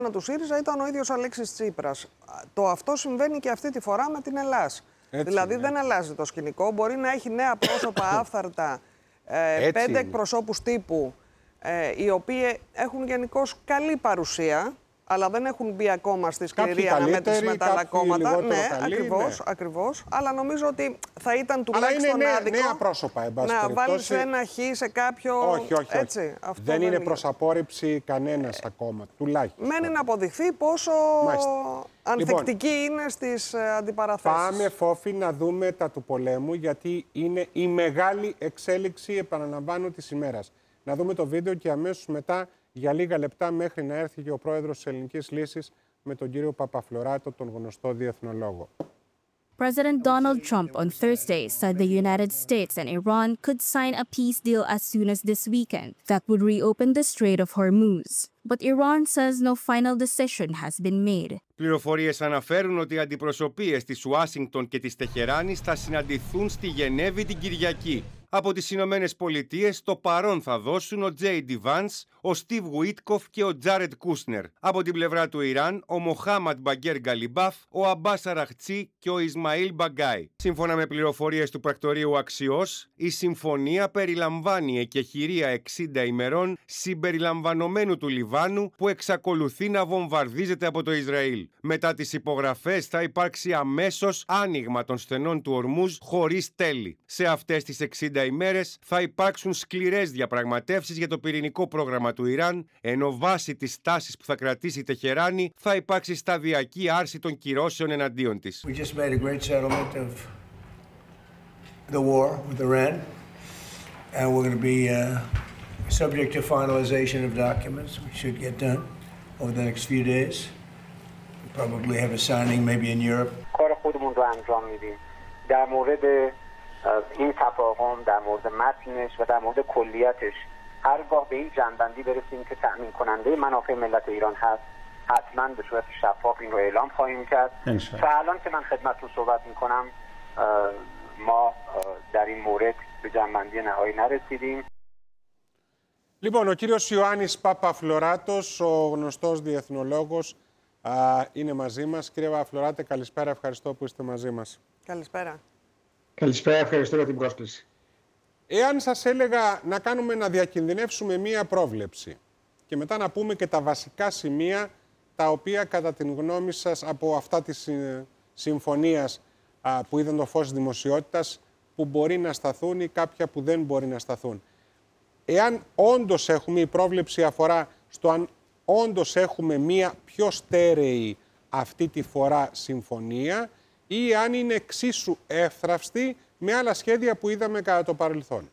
του ΣΥΡΙΖΑ ήταν ο ίδιος Αλέξης Τσίπρας. Το αυτό συμβαίνει και αυτή τη φορά με την Ελλάς. Δηλαδή δεν αλλάζει το σκηνικό. Μπορεί να έχει νέα πρόσωπα άφθαρτα, 5 εκπροσώπους τύπου, οι οποίοι έχουν γενικώς καλή παρουσία, αλλά δεν έχουν μπει ακόμα στη σκληρή αναμέτρηση με τα άλλα κόμματα. Ναι, ακριβώς. Αλλά νομίζω ότι θα ήταν τουλάχιστον άδικο νέα πρόσωπα, να βάλεις ένα χ σε κάποιο. Όχι. Έτσι, αυτό δεν είναι προς απόρριψη κανένας ακόμα. Τουλάχιστον. Μένει να αποδειχθεί πόσο ανθεκτική είναι στις αντιπαραθέσεις. Πάμε, Φόφη, να δούμε τα του πολέμου, γιατί είναι η μεγάλη εξέλιξη, επαναλαμβάνω, της ημέρας. Να δούμε το βίντεο και αμέσως μετά, για λίγα λεπτά, μέχρι να έρθει και ο πρόεδρος της Ελληνικής Λύσης με τον κύριο Παπαφλωράτο, τον γνωστό διεθνολόγο. President Donald Trump on Thursday said the United States and Iran could sign a peace deal as soon as this weekend that would reopen the Strait of Hormuz. But Iran says no final decision has been made. Πληροφορίες αναφέρουν ότι οι αντιπροσωπείες της Ουάσιγκτον και της Τεχεράνης θα συναντηθούν στη Γενέβη την Κυριακή. Από τις Ηνωμένες Πολιτείες το παρόν θα δώσουν ο J.D. Vance, ο Στίβ Γουίτκοφ και ο Τζάρετ Κούσνερ. Από την πλευρά του Ιράν, ο Μοχάμαντ Μπαγκέρ Γκαλιμπάφ, ο Αμπάς Αραχτσί και ο Ισμαήλ Μπαγκάι. Σύμφωνα με πληροφορίες του πρακτορείου Αξιός, η συμφωνία περιλαμβάνει εκεχηρία 60 ημερών συμπεριλαμβανομένου του Λιβάνου, που εξακολουθεί να βομβαρδίζεται από το Ισραήλ. Μετά τις υπογραφές θα υπάρξει αμέσως άνοιγμα των στενών του Ορμούζ χωρίς τέλη. Σε αυτές τις 60 ημέρες θα υπάρξουν σκληρές διαπραγματεύσεις για το πυρηνικό πρόγραμμα του Ιράν, ενώ βάσει της τάσης που θα κρατήσει η Τεχεράνη θα υπάρξει σταδιακή άρση των κυρώσεων εναντίον της. We just made a great settlement of the war with Iran, and we're going to be subject to finalization of documents. We should get done over the next few days. We'll probably have a signing maybe in Europe. کار خودمون رو انجام میدیم. در مورد این تفاهم، در مورد متنش و در مورد کلیتش هرگاه به این جنبندی برسیم که تأمین کننده منافع ملت ایران هست، حتما به صورت شفاف این رو اعلام خواهیم کرد. تا الان که من خدمتتون صحبت میکنم ما در این مورد به جنبندی نهایی نرسیدیم. Λοιπόν, ο κύριος Ιωάννης Παπαφλωράτος, ο γνωστός διεθνολόγος, είναι μαζί μας. Κύριε Παπαφλωράτε, καλησπέρα, ευχαριστώ που είστε μαζί μας. Καλησπέρα. Καλησπέρα, ευχαριστώ για την πρόσκληση. Εάν σας έλεγα να διακινδυνεύσουμε μία πρόβλεψη και μετά να πούμε και τα βασικά σημεία τα οποία κατά την γνώμη σας από αυτά της συμφωνίας που είδαν το φως της δημοσιότητας, που μπορεί να σταθούν ή κάποια που δεν μπορεί να σταθούν. Εάν όντως έχουμε, η πρόβλεψη αφορά στο αν όντως έχουμε μία πιο στέρεη αυτή τη φορά συμφωνία, ή αν είναι εξίσου εύθραυστη με άλλα σχέδια που είδαμε κατά το παρελθόν.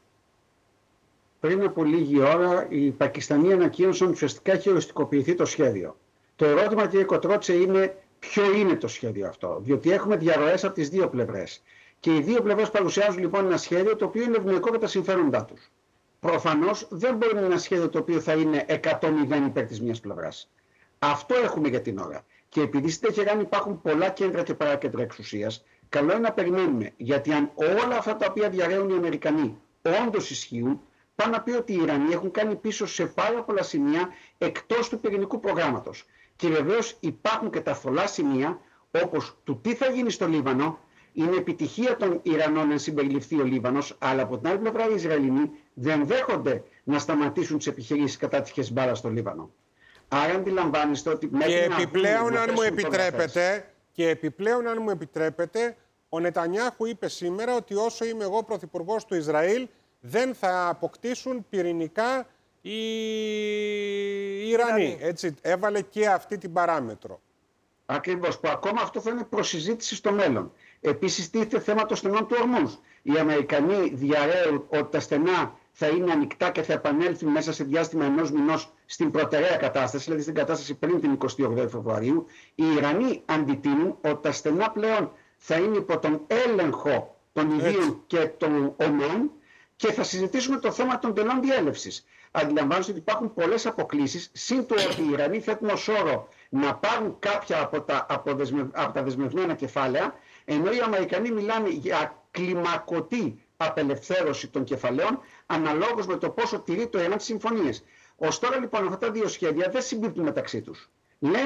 Πριν από λίγη ώρα, οι Πακιστανοί ανακοίνωσαν ουσιαστικά έχει οριστικοποιηθεί το σχέδιο. Το ερώτημα, κύριε Κοτρότσε, είναι ποιο είναι το σχέδιο αυτό. Διότι έχουμε διαρροές από τις δύο πλευρές. Και οι δύο πλευρές παρουσιάζουν λοιπόν ένα σχέδιο το οποίο είναι ευνοϊκό για τα συμφέροντά τους. Προφανώς δεν μπορεί να είναι ένα σχέδιο το οποίο θα είναι 100-0 υπέρ της μιας πλευράς. Αυτό έχουμε για την ώρα. Και επειδή στην Τεχεράνη υπάρχουν πολλά κέντρα και παράκεντρα εξουσίας, καλό είναι να περιμένουμε. Γιατί αν όλα αυτά τα οποία διαρρέουν οι Αμερικανοί όντως ισχύουν, πάνε να πει ότι οι Ιρανοί έχουν κάνει πίσω σε πάρα πολλά σημεία εκτός του πυρηνικού προγράμματος. Και βεβαίως υπάρχουν και τα θολά σημεία, όπως του τι θα γίνει στο Λίβανο. Είναι επιτυχία των Ιρανών να συμπεριληφθεί ο Λίβανος, αλλά από την άλλη πλευρά οι Ισραηλινοί δεν δέχονται να σταματήσουν τις επιχειρήσεις κατά της Χεσμπάλα στο Λίβανο. Άρα αντιλαμβάνεστε ότι και επιπλέον, αν μου επιτρέπετε, ο Νετανιάχου είπε σήμερα ότι όσο είμαι εγώ πρωθυπουργός του Ισραήλ, δεν θα αποκτήσουν πυρηνικά οι Ιρανοί. Έτσι, έβαλε και αυτή την παράμετρο. Ακριβώς, που ακόμα αυτό θα είναι προσυζήτηση στο μέλλον. Επίσης, τίθεται θέμα των στενών του Ορμούζ. Οι Αμερικανοί διαρρέουν ότι τα στενά θα είναι ανοιχτά και θα επανέλθουν μέσα σε διάστημα ενός μηνός στην προτεραία κατάσταση, δηλαδή στην κατάσταση πριν την 28η Φεβρουαρίου. Οι Ιρανοί αντιτείνουν ότι τα στενά πλέον θα είναι υπό τον έλεγχο των ιδίων και των Ομάν και θα συζητήσουμε το θέμα των τελών διέλευσης. Αντιλαμβάνεστε ότι υπάρχουν πολλές αποκλίσεις, συν το ότι οι Ιρανοί θέτουν ως όρο να πάρουν κάποια από τα δεσμευμένα κεφάλαια, ενώ οι Αμερικανοί μιλάνε για κλιμακωτή απελευθέρωση των κεφαλαίων, αναλόγως με το πόσο τηρεί το Ιράν τις συμφωνίες. Ως τώρα λοιπόν αυτά τα δύο σχέδια δεν συμπίπτουν μεταξύ τους.